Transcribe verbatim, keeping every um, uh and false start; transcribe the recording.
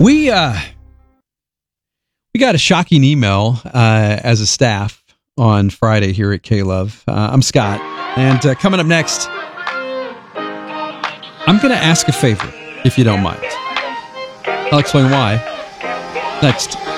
We uh, we got a shocking email uh, as a staff on Friday here at K-Love. Uh, I'm Scott, and uh, coming up next, I'm going to ask a favor, if you don't mind. I'll explain why next.